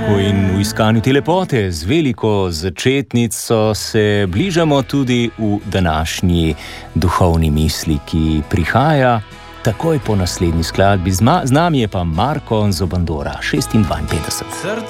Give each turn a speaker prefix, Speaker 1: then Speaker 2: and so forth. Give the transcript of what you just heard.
Speaker 1: Tako in v iskanju te lepote z veliko začetnico se bližamo tudi v današnji duhovni misli, ki prihaja takoj po naslednji skladbi. Z nami je pa Marko Zobandora, 56.